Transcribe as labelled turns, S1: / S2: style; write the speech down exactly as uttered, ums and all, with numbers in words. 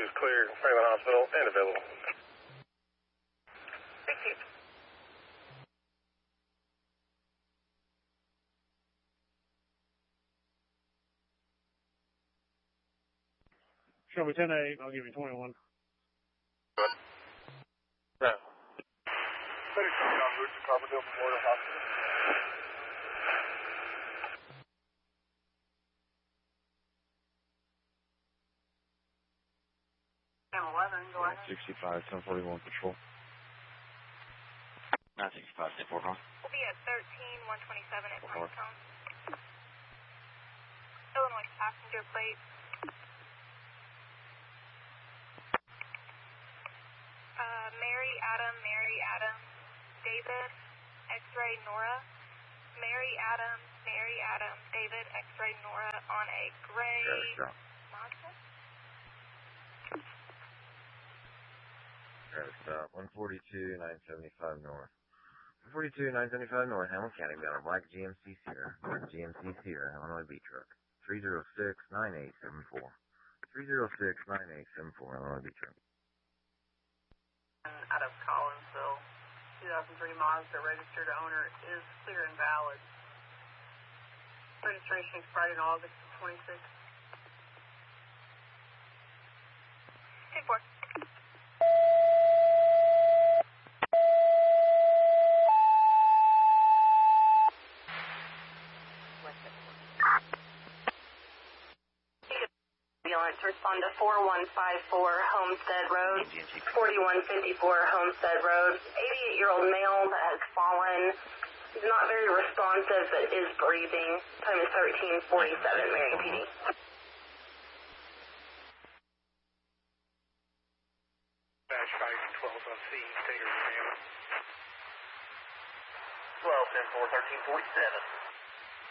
S1: is clear, Franklin Hospital, and available.
S2: Thank you.
S3: Show me ten eight, I'll give you twenty-one.
S1: Good. Yeah. thirty-seven en route to Carbondale Memorial Hospital.
S2: ten eleven, go ahead.
S4: sixty-five, ten forty-one patrol. nine sixty-five, ten forty-one.
S2: We'll be at thirteen one twenty-seven at Pinestone. Illinois passenger plate. Uh, Mary Adam, Mary Adam, David, X-ray Nora. Mary Adam, Mary Adam, David, X-ray Nora on a gray Mazda.
S4: Travis stop, one forty-two, nine seventy-five north. one forty-two, nine seventy-five north, Hamilton County, got a black G M C Sierra, G M C Sierra, Illinois B truck. three zero six, nine eight seven four. three zero six, nine eight seven four, Illinois B truck.
S2: Out of Collinsville, two thousand three Mazda, registered owner is clear and valid. Registration expired in August twenty-sixth. ten four. Respond to four one five four Homestead Road, forty-one fifty-four Homestead Road. eighty-eight-year-old male that has fallen. He's not very responsive, but is breathing. Time is thirteen forty-seven, Marion P D.
S1: Dash five twelve on scene, state of command.
S5: twelve ten four, thirteen forty-seven.